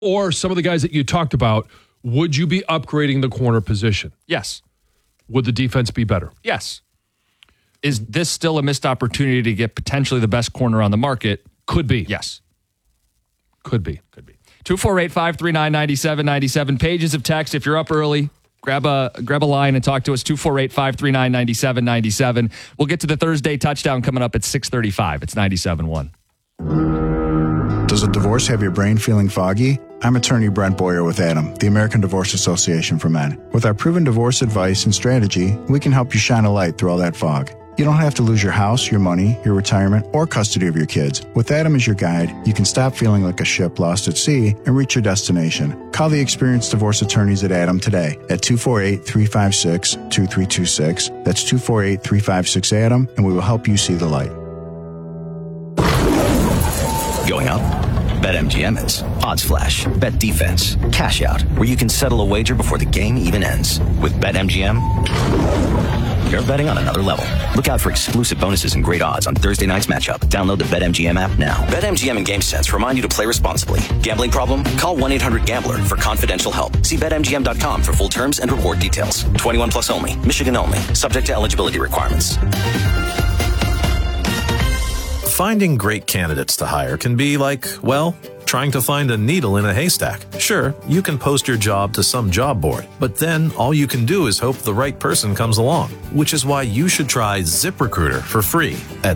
Or some of the guys that you talked about, would you be upgrading the corner position? Yes. Would the defense be better? Yes. Is this still a missed opportunity to get potentially the best corner on the market? Could be. Yes. Could be. 248-539-9797. Pages of text. If you're up early, grab a line and talk to us. 248-539-9797. We'll get to the Thursday touchdown coming up at 6:35. It's 97.1. Does a divorce have your brain feeling foggy? I'm attorney Brent Boyer with ADAM, the American Divorce Association for Men. With our proven divorce advice and strategy, we can help you shine a light through all that fog. You don't have to lose your house, your money, your retirement, or custody of your kids. With ADAM as your guide, you can stop feeling like a ship lost at sea and reach your destination. Call the experienced divorce attorneys at ADAM today at 248-356-2326. That's 248-356-ADAM, and we will help you see the light. Going up? BetMGM is. Odds Flash, Bet Defense, Cash Out, where you can settle a wager before the game even ends. With BetMGM, you're betting on another level. Look out for exclusive bonuses and great odds on Thursday night's matchup. Download the BetMGM app now. BetMGM and GameSense remind you to play responsibly. Gambling problem? Call 1-800-GAMBLER for confidential help. See BetMGM.com for full terms and reward details. 21 plus only. Michigan only. Subject to eligibility requirements. Finding great candidates to hire can be like, well, trying to find a needle in a haystack. Sure, you can post your job to some job board, but then all you can do is hope the right person comes along, which is why you should try ZipRecruiter for free at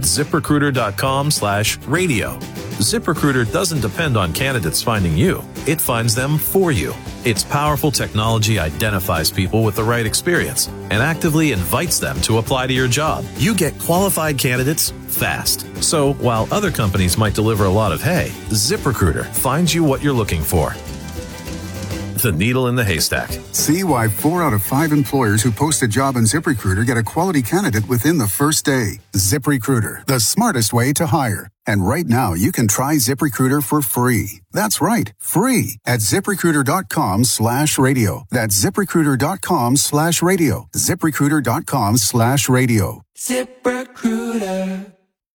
ZipRecruiter.com/radio. ZipRecruiter doesn't depend on candidates finding you. It finds them for you. Its powerful technology identifies people with the right experience and actively invites them to apply to your job. You get qualified candidates fast. So while other companies might deliver a lot of hay, ZipRecruiter finds you what you're looking for. The needle in the haystack. See why 4 out of 5 employers who post a job on ZipRecruiter get a quality candidate within the first day. ZipRecruiter, the smartest way to hire. And right now, you can try ZipRecruiter for free. That's right, free at ZipRecruiter.com/radio. That's ZipRecruiter.com/radio. ZipRecruiter.com/radio. ZipRecruiter.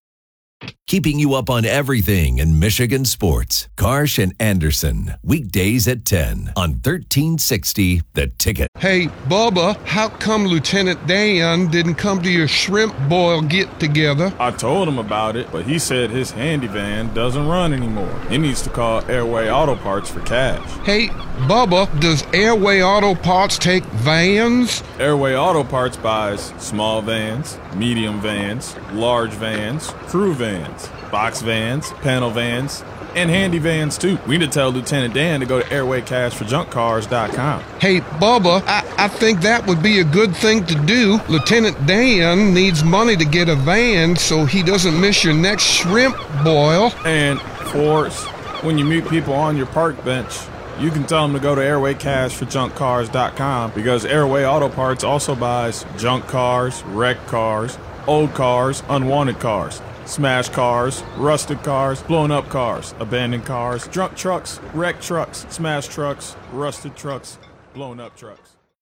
Keeping you up on everything in Michigan sports. Karsh and Anderson, weekdays at 10 on 1360 The Ticket. Hey, Bubba, how come Lieutenant Dan didn't come to your shrimp boil get-together? I told him about it, but he said his handy van doesn't run anymore. He needs to call Airway Auto Parts for cash. Hey, Bubba, does Airway Auto Parts take vans? Airway Auto Parts buys small vans, medium vans, large vans, crew vans, box vans, panel vans, and handy vans too. We need to tell Lieutenant Dan to go to airwaycashforjunkcars.com. Hey, Bubba, I think that would be a good thing to do. Lieutenant Dan needs money to get a van so he doesn't miss your next shrimp boil. And, of course, when you meet people on your park bench, you can tell them to go to airwaycashforjunkcars.com because Airway Auto Parts also buys junk cars, wrecked cars, old cars, unwanted cars, smashed cars, rusted cars, blown up cars, abandoned cars, drunk trucks, wrecked trucks, smashed trucks, rusted trucks, blown up trucks.